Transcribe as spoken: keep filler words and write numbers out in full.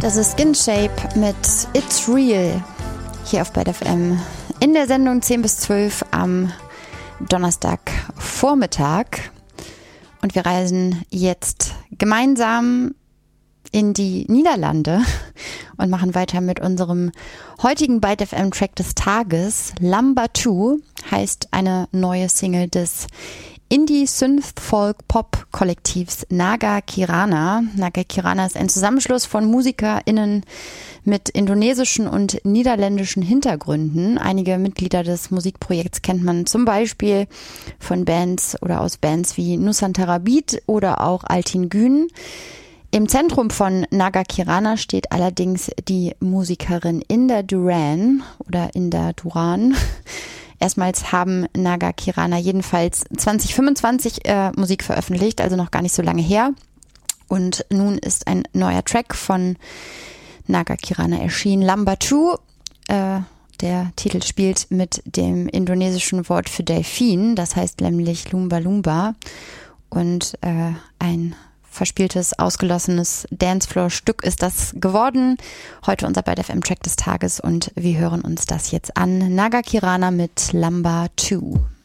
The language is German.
Das ist Skin Shape mit It's Real hier auf Byte F M in der Sendung zehn bis zwölf am Donnerstagvormittag. Und wir reisen jetzt gemeinsam in die Niederlande und machen weiter mit unserem heutigen Byte F M Track des Tages. Lamba zwei heißt eine neue Single des Indie-Synth-Folk-Pop-Kollektivs Naga Kirana. Naga Kirana ist ein Zusammenschluss von MusikerInnen mit indonesischen und niederländischen Hintergründen. Einige Mitglieder des Musikprojekts kennt man zum Beispiel von Bands oder aus Bands wie Nusantara Beat oder auch Altin Gün. Im Zentrum von Naga Kirana steht allerdings die Musikerin Inda Duran oder Inda Duran. Erstmals haben Naga Kirana jedenfalls zwanzig fünfundzwanzig äh, Musik veröffentlicht, also noch gar nicht so lange her. Und nun ist ein neuer Track von Naga Kirana erschienen, Lamba zwei. Äh, der Titel spielt mit dem indonesischen Wort für Delfin, das heißt nämlich Lumba Lumba. Und äh, ein verspieltes, ausgelassenes Dancefloor-Stück ist das geworden. Heute unser Byte F M-Track des Tages und wir hören uns das jetzt an. Naga Kirana mit Lamba zwei.